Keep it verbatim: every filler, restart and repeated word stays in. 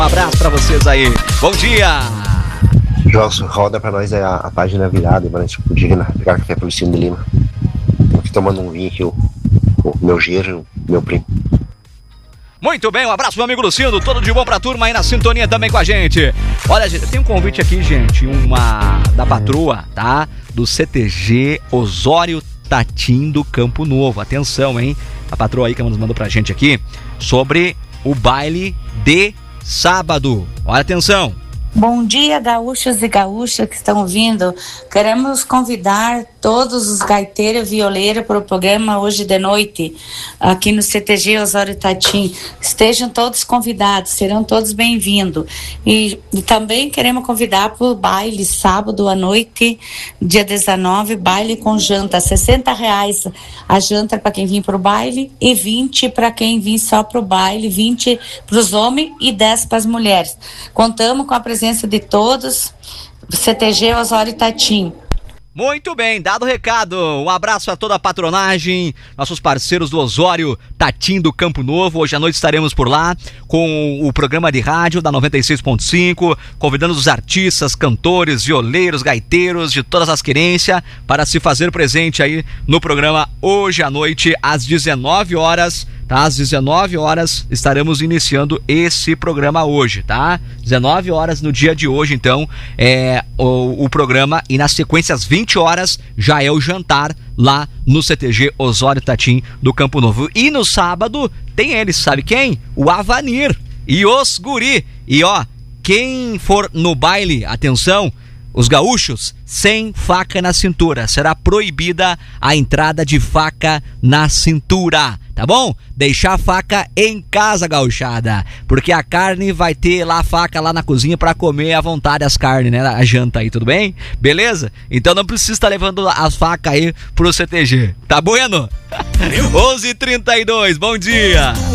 Um abraço pra vocês aí. Bom dia! Joelson, roda pra nós a, a página virada, pra gente poder pegar café pro Luciano de Lima. Tô aqui tomando um vinho aqui, o, o meu genro, meu primo. Muito bem, um abraço meu amigo Luciano, todo de bom pra turma aí na sintonia também com a gente. Olha, gente, tem um convite aqui, gente, uma da patroa, tá? Do C T G Osório Tatim do Campo Novo. Atenção, hein? A patroa aí que nos mandou pra gente aqui sobre o baile de sábado. Olha, atenção. Bom dia, gaúchos e gaúchas que estão vindo. Queremos convidar todos os gaiteiros e violeiros para o programa hoje de noite, aqui no C T G Osório Tatim. Estejam todos convidados, serão todos bem-vindos. E, e também queremos convidar para o baile sábado à noite, dia dezenove, baile com janta. sessenta reais a janta para quem vir para o baile e vinte para quem vir só para o baile, vinte para os homens e dez para as mulheres. Contamos com a presença de todos, C T G Osório Tatim. Muito bem, dado o recado, um abraço a toda a patronagem, nossos parceiros do Osório Tatim do Campo Novo. Hoje à noite estaremos por lá com o programa de rádio da noventa e seis ponto cinco, convidando os artistas, cantores, violeiros, gaiteiros de todas as querências para se fazer presente aí no programa hoje à noite às dezenove horas. Tá? Às dezenove horas estaremos iniciando esse programa hoje, tá? dezenove horas no dia de hoje, então, é o, o programa, e na sequência às vinte horas já é o jantar lá no C T G Osório Tatim do Campo Novo. E no sábado tem ele, sabe quem? O Avanir e os guri. E ó, quem for no baile, atenção, os gaúchos, sem faca na cintura. Será proibida a entrada de faca na cintura, tá bom? Deixar a faca em casa, gauchada, porque a carne vai ter lá a faca lá na cozinha pra comer à vontade as carnes, né? A janta aí, tudo bem? Beleza? Então não precisa estar levando as facas aí pro C T G, tá bueno? onze e trinta e dois, bom dia!